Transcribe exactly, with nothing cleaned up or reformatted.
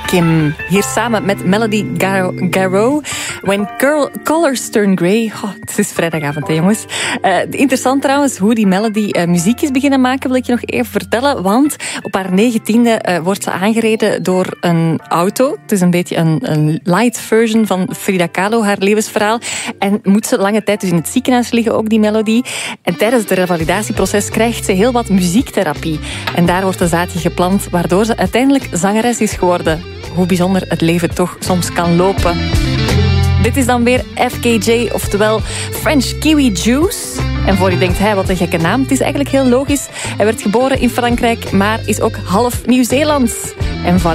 Kim. Hier samen met Melody Garo. When Girl Colors Turn Grey. Oh, het is vrijdagavond, hè, jongens. Uh, interessant trouwens hoe die Melody uh, muziek is beginnen maken, wil ik je nog even vertellen. Want op haar negentiende uh, wordt ze aangereden door een auto. Het is een beetje een, een light version van Frida Kahlo, haar levensverhaal. En moet ze lange tijd dus in het ziekenhuis liggen, ook die Melody. En tijdens het revalidatieproces krijgt ze heel wat muziektherapie. En daar wordt een zaadje geplant, waardoor ze uiteindelijk zangeres is geworden. Hoe bijzonder het leven toch soms kan lopen. Dit is dan weer F K J, oftewel French Kiwi Juice. En voor je denkt, hey, wat een gekke naam. Het is eigenlijk heel logisch. Hij werd geboren in Frankrijk, maar is ook half Nieuw-Zeelands. En voilà.